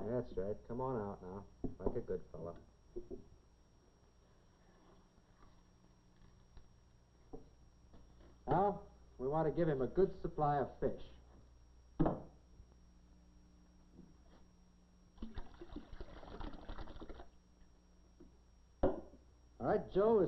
That's right. Come on out now, like a good fellow. Now, we want to give him a good supply of fish. All right, Joe, as